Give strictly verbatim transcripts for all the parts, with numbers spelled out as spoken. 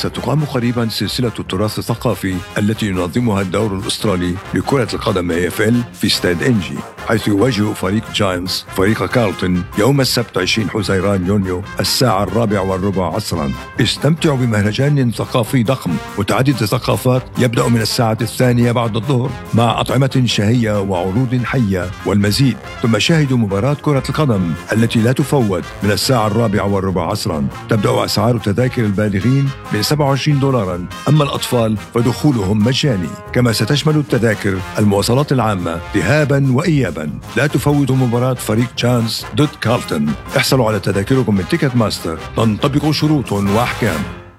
ستقام قريبا سلسلة التراث الثقافي التي ينظمها الدور الأسترالي لكرة القدم إيه إف إل في استاد إنجي، حيث يواجه فريق جاينتس فريق كارلتون يوم السبت عشرين حزيران يونيو الساعة الرابعة والربع عصرا. استمتعوا بمهرجان ثقافي ضخم متعدد الثقافات يبدأ من الساعة الثانية بعد الظهر مع أطعمة شهية وعروض حية والمزيد، ثم شاهدوا مباراة كرة القدم التي لا تفوت من الساعة الرابعة والربع عصرا. تبدأ أسعار تذاكر البالغين من سبعة وعشرين دولارا، أما الأطفال فدخولهم مجاني، كما ستشمل التذاكر المواصلات العامة ذهابا وإيابا. لا تفوتوا مباراة فريق جاينتس ضد كارلتون. احصلوا على تذاكركم من تيكت ماستر، تنطبق شروط وأحكام.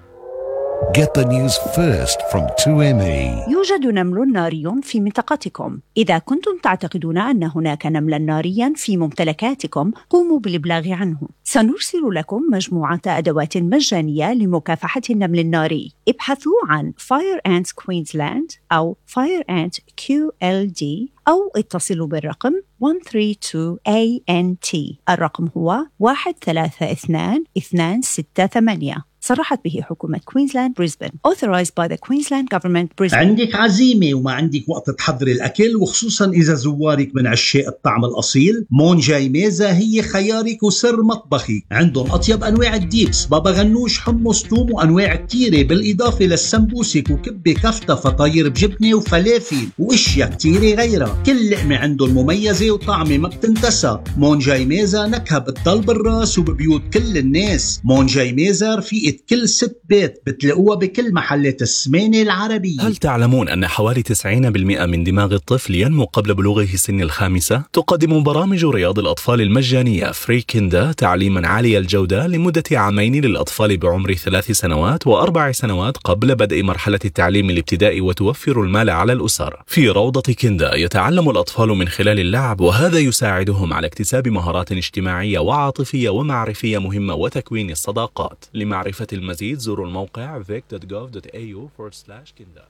Get the news first from تو إم إي. يوجد نمل ناري في منطقتكم. إذا كنتم تعتقدون أن هناك نملا ناريا في ممتلكاتكم، قوموا بالإبلاغ عنه. سنرسل لكم مجموعة أدوات مجانية لمكافحة النمل الناري. ابحثوا عن Fire Ants Queensland أو Fire Ant كيو إل دي أو اتصلوا بالرقم واحد ثلاثة اثنين إيه إن تي. الرقم هو واحد ثلاثة اثنان اثنان ستة ثمانية. صرحت به حكومة كوينزلاند بريسبن. Authorized by the Queensland Government Brisbane. عندك عزيمة وما عندك وقت تحضري الأكل، وخصوصا إذا زوارك من عشاق الطعم الأصيل، مون جاي ميزة هي خيارك وسر مطبخك. عندهم أطيب أنواع الديبس، بابا غنوش، حمص، توم، وأنواع كتيرة، بالإضافة للسمبوسك وكبة كفتة، فطاير بجبنة وفلافل وإشياء كتيرة غيرها. كل لقمة عندهم مميزة وطعمة ما بتنتسى. مون جاي ميزة نكهة بتضل بالراس وببيوت كل الناس. مون جاي ميزة رفيقة كل ست بيت، بتلاقوها بكل محلات السمانة العربية. هل تعلمون أن حوالي تسعين بالمئة من دماغ الطفل ينمو قبل بلوغه سن الخامسة؟ تقدم برامج رياض الأطفال المجانية فري كيندا تعليما عالي الجودة لمدة عامين للأطفال بعمر ثلاث سنوات وأربع سنوات قبل بدء مرحلة التعليم الابتدائي، وتوفر المال على الأسر. في روضة كيندا يتعلم الأطفال من خلال اللعب، وهذا يساعدهم على اكتساب مهارات اجتماعية وعاطفية ومعرفية مهمة وتكوين الصداقات. لمعرفة المزيد زوروا الموقع vic dot gov dot a u forward slash kinda.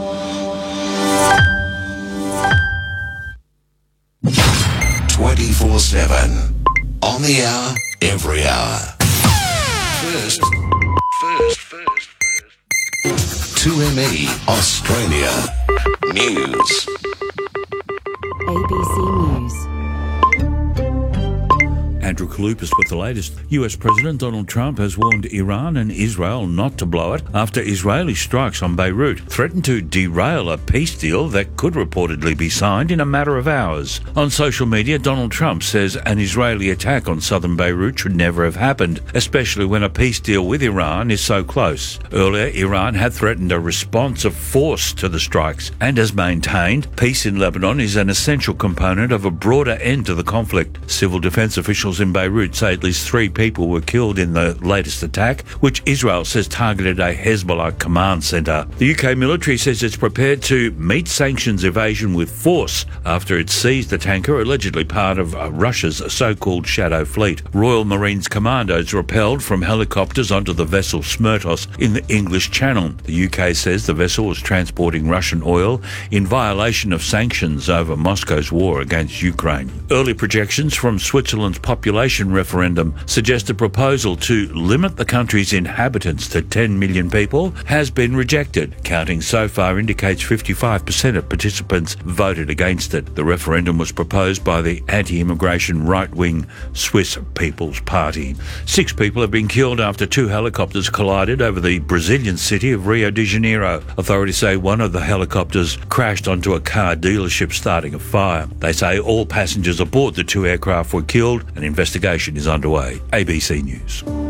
twenty-four seven on the hour, every hour. First, first, first, first. two M E Australia News. A B C News. Andrew Kaloupas with the latest. U S President Donald Trump has warned Iran and Israel not to blow it after Israeli strikes on Beirut threatened to derail a peace deal that could reportedly be signed in a matter of hours. On social media, Donald Trump says an Israeli attack on southern Beirut should never have happened, especially when a peace deal with Iran is so close. Earlier, Iran had threatened a response of force to the strikes and has maintained peace in Lebanon is an essential component of a broader end to the conflict. Civil defense officials in Beirut say at least three people were killed in the latest attack, which Israel says targeted a Hezbollah command centre. The U K military says it's prepared to meet sanctions evasion with force after it seized the tanker allegedly part of Russia's so-called shadow fleet. Royal Marines commandos rappelled from helicopters onto the vessel Smertos in the English Channel. The U K says the vessel was transporting Russian oil in violation of sanctions over Moscow's war against Ukraine. Early projections from Switzerland's population referendum suggest a proposal to limit the country's inhabitants to ten million people has been rejected. Counting so far indicates fifty-five percent of participants voted against it. The referendum was proposed by the anti-immigration right-wing Swiss People's Party. Six people have been killed after two helicopters collided over the Brazilian city of Rio de Janeiro. Authorities say one of the helicopters crashed onto a car dealership, starting a fire. They say all passengers aboard the two aircraft were killed. An investigation is underway. A B C News.